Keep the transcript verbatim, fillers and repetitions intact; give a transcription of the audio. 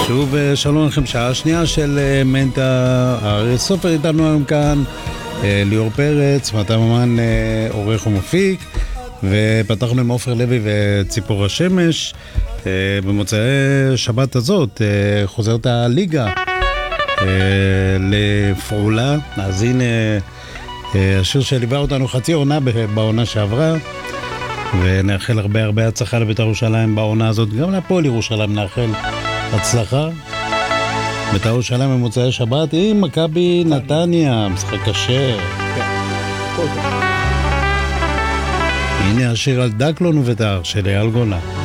שוב שלום לכם, שעה שנייה של מנטה אריה סופר איתנו היום כאן, ליאור פרץ, מתן ממן עורך ומפיק, ופתחנו עם עופר לוי וציפור השמש. במוצאי שבת הזאת חוזרת הליגה לפעולה, אז הנה השיר שליווה אותנו חצי עונה בעונה שעברה, ונאחל הרבה הרבה הצלחה לבית"ר ירושלים בעונה הזאת, גם להפועל ירושלים נאחל הצלחה. בית"ר ירושלים במוצאי שבת עם מכבי נתניה, משחק קשה. הנה השיר על דקלון ובית"ר של אייל גולן.